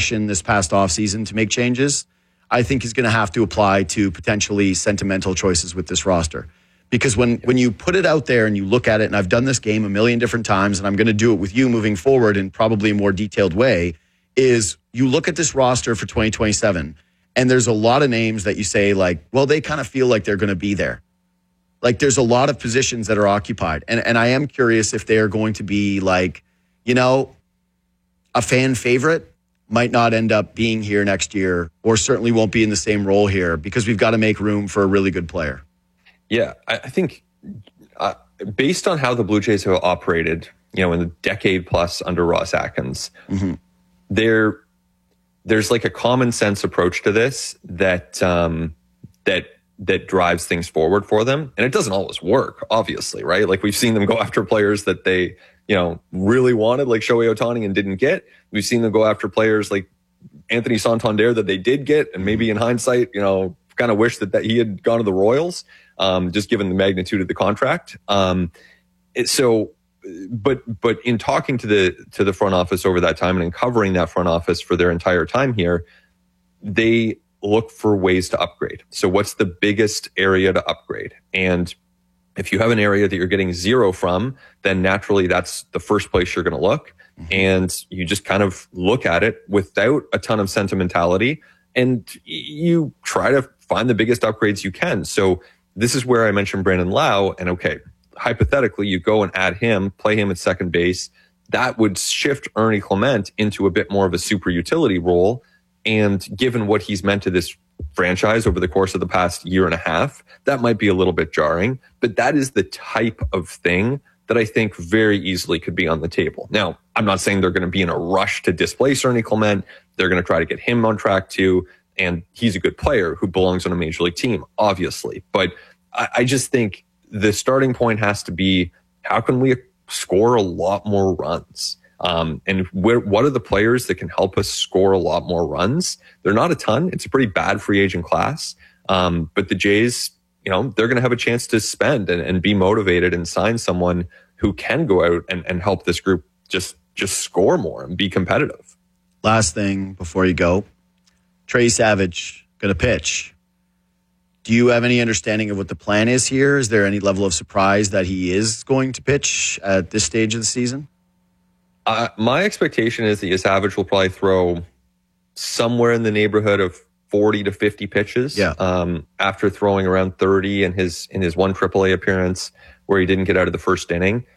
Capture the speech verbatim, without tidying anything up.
discretion this past offseason to make changes, I think he's going to have to apply to potentially sentimental choices with this roster. Because when, when you put it out there and you look at it, and I've done this game a million different times, and I'm going to do it with you moving forward in probably a more detailed way, is you look at this roster for twenty twenty-seven, and there's a lot of names that you say, like, well, they kind of feel like they're going to be there. Like, there's a lot of positions that are occupied. And, and I am curious if they are going to be like, you know, a fan favorite might not end up being here next year, or certainly won't be in the same role here, because we've got to make room for a really good player. Yeah, I think uh, based on how the Blue Jays have operated, you know, in the decade plus under Ross Atkins, mm-hmm. there there's like a common sense approach to this that um, that that drives things forward for them, and it doesn't always work, obviously, right? Like, we've seen them go after players that they, you know, really wanted, like Shohei Ohtani, and didn't get. We've seen them go after players like Anthony Santander that they did get, and maybe in hindsight, you know, kind of wish that, that he had gone to the Royals, um, just given the magnitude of the contract. Um, it, so, but but in talking to the to the front office over that time and in covering that front office for their entire time here, they look for ways to upgrade. So what's the biggest area to upgrade? And if you have an area that you're getting zero from, then naturally that's the first place you're going to look. Mm-hmm. And you just kind of look at it without a ton of sentimentality, and you try to find the biggest upgrades you can. So this is where I mentioned Brandon Lau, and okay, hypothetically, you go and add him, play him at second base. That would shift Ernie Clement into a bit more of a super utility role. And given what he's meant to this franchise over the course of the past year and a half, that might be a little bit jarring. But that is the type of thing that I think very easily could be on the table. Now, I'm not saying they're going to be in a rush to displace Ernie Clement. They're going to try to get him on track too. And he's a good player who belongs on a major league team, obviously. But I, I just think the starting point has to be, how can we score a lot more runs? Um, and where, what are the players that can help us score a lot more runs? They're not a ton. It's a pretty bad free agent class. Um, but the Jays, you know, they're going to have a chance to spend and, and be motivated and sign someone who can go out and, and help this group just, just score more and be competitive. Last thing before you go, Trey Savage going to pitch. Do you have any understanding of what the plan is here? Is there any level of surprise that he is going to pitch at this stage of the season? Uh, my expectation is that Savage will probably throw somewhere in the neighborhood of forty to fifty pitches. Yeah. Um, after throwing around thirty in his in his one triple A appearance where he didn't get out of the first inning.